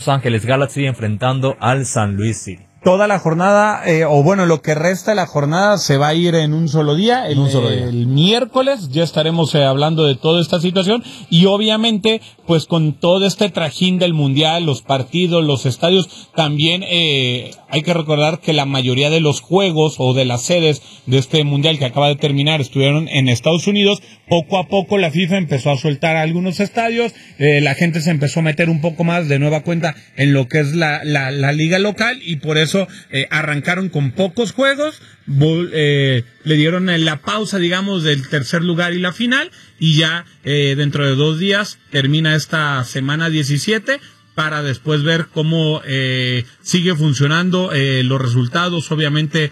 Los Ángeles Galaxy enfrentando al San Luis City. Toda la jornada, lo que resta de la jornada se va a ir en un solo día. El miércoles ya estaremos hablando de toda esta situación y obviamente, pues con todo este trajín del Mundial, los partidos, los estadios, también hay que recordar que la mayoría de los juegos o de las sedes de este Mundial que acaba de terminar estuvieron en Estados Unidos. Poco a poco la FIFA empezó a soltar algunos estadios, la gente se empezó a meter un poco más de nueva cuenta en lo que es la liga local y por eso arrancaron con pocos juegos, le dieron la pausa, digamos, del tercer lugar y la final, y ya dentro de 2 días termina esta semana 17 para después ver cómo sigue funcionando los resultados, obviamente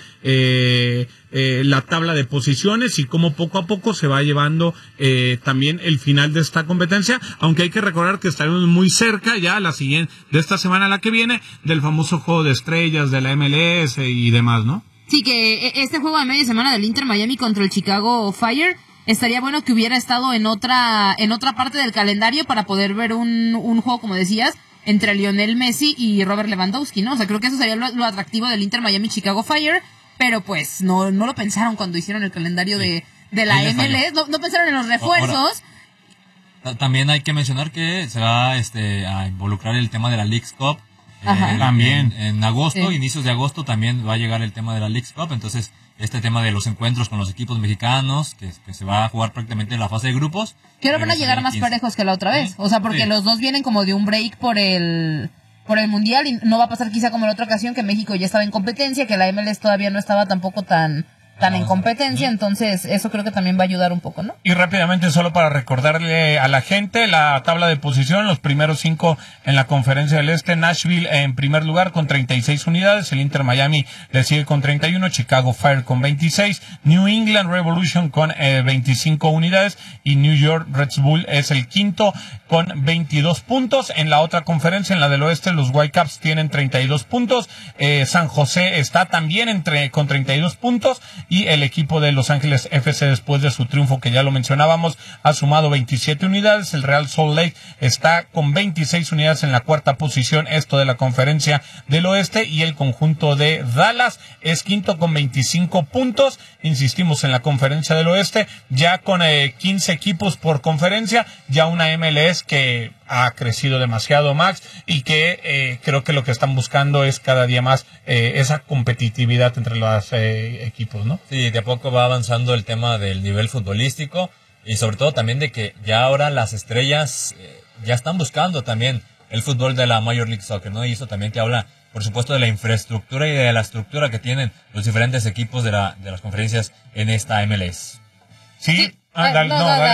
la tabla de posiciones y cómo poco a poco se va llevando también el final de esta competencia, aunque hay que recordar que estaremos muy cerca ya la siguiente, de esta semana a la que viene, del famoso juego de estrellas de la MLS y demás, ¿no? Sí, que este juego de media semana del Inter Miami contra el Chicago Fire estaría bueno que hubiera estado en otra parte del calendario para poder ver un juego, como decías, entre Lionel Messi y Robert Lewandowski, ¿no? O sea, creo que eso sería lo atractivo del Inter Miami Chicago Fire, pero pues no lo pensaron cuando hicieron el calendario de la MLS, no pensaron en los refuerzos. Ahora, también hay que mencionar que se va a involucrar el tema de la Leagues Cup. También. En agosto, inicios de agosto, también va a llegar el tema de la Leagues Cup, entonces este tema de los encuentros con los equipos mexicanos, que se va a jugar prácticamente en la fase de grupos. Que ahora van a llegar más parejos que la otra vez, o sea, porque los dos vienen como de un break por el Mundial y no va a pasar quizá como en la otra ocasión que México ya estaba en competencia, que la MLS todavía no estaba tampoco tan en competencia, entonces eso creo que también va a ayudar un poco, ¿no? Y rápidamente, solo para recordarle a la gente la tabla de posición, los primeros 5 en la Conferencia del Este: Nashville en primer lugar con 36 unidades, el Inter Miami le sigue con 31, Chicago Fire con 26, New England Revolution con 25 unidades y New York Red Bull es el quinto con 22 puntos. En la otra conferencia, en la del oeste, los Whitecaps tienen 32 puntos, San José está también con 32 puntos y el equipo de Los Ángeles FC, después de su triunfo que ya lo mencionábamos, ha sumado 27 unidades, el Real Salt Lake está con 26 unidades en la cuarta posición, esto de la Conferencia del Oeste, y el conjunto de Dallas es quinto con 25 puntos, insistimos en la Conferencia del Oeste, ya con 15 equipos por conferencia, ya una MLS que ha crecido demasiado, Max, y que creo que lo que están buscando es cada día más esa competitividad entre los equipos, ¿no? Sí, de a poco va avanzando el tema del nivel futbolístico y sobre todo también de que ya ahora las estrellas ya están buscando también el fútbol de la Major League Soccer, ¿no? Y eso también te habla, por supuesto, de la infraestructura y de la estructura que tienen los diferentes equipos de las conferencias en esta MLS. Sí. Dale,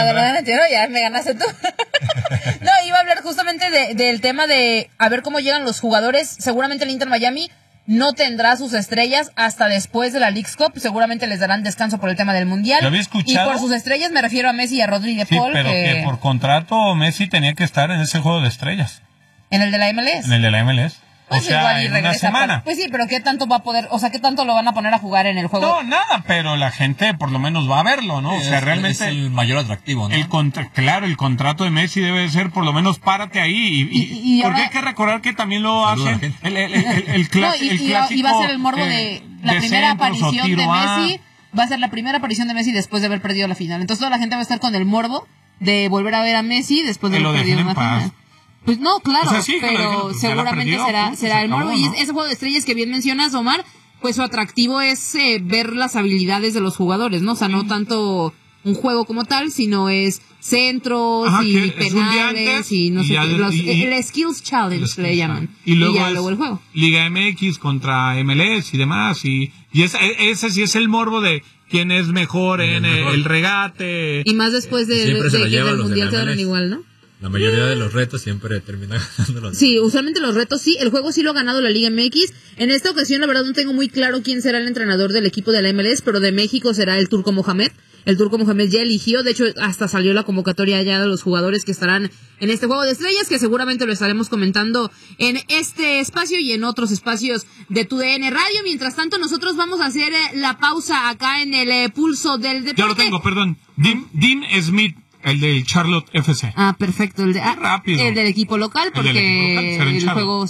ya me ganaste tú. No, iba a hablar justamente del tema de a ver cómo llegan los jugadores. Seguramente el Inter Miami no tendrá sus estrellas hasta después de la Leagues Cup. Seguramente les darán descanso por el tema del Mundial. ¿Lo había escuchado? Y por sus estrellas me refiero a Messi y a Rodri de Paul. Pero que por contrato Messi tenía que estar en ese juego de estrellas. ¿En el de la MLS? En el de la MLS. Pues o sea, igual y en regresa, una semana. Pero, pues sí, pero ¿qué tanto va a poder, o sea, qué tanto lo van a poner a jugar en el juego? No, nada, pero la gente por lo menos va a verlo, ¿no? Sí, o sea, realmente es el mayor atractivo, ¿no? Claro, el contrato de Messi debe ser por lo menos párate ahí. Y porque ahora, hay que recordar que también lo hacen el clásico. Y va a ser el morbo de la primera aparición de Messi. Va a ser la primera aparición de Messi después de haber perdido la final. Entonces toda la gente va a estar con el morbo de volver a ver a Messi después de haber perdido la final. Pues no, claro, o sea, sí, pero seguramente será el morbo. Y ese juego de estrellas que bien mencionas, Omar, pues su atractivo es ver las habilidades de los jugadores, ¿no? O sea, no tanto un juego como tal, sino es centros y penales y no sé qué. El Skills Challenge le llaman. Y luego, ya luego el juego. Liga MX contra MLS y demás. Y ese sí es el morbo de quién es mejor en el regate. Y más después de que el Mundial quedaron igual, ¿no? La mayoría de los retos siempre termina ganando. Sí, usualmente los retos sí. El juego sí lo ha ganado la Liga MX. En esta ocasión, la verdad, no tengo muy claro quién será el entrenador del equipo de la MLS, pero de México será el Turco Mohamed. El Turco Mohamed ya eligió, de hecho, hasta salió la convocatoria ya de los jugadores que estarán en este juego de estrellas, que seguramente lo estaremos comentando en este espacio y en otros espacios de TUDN Radio. Mientras tanto, nosotros vamos a hacer la pausa acá en el pulso del deporte. Yo lo tengo, perdón. Dean Smith. El del Charlotte FC. Perfecto. El del equipo local, porque el juego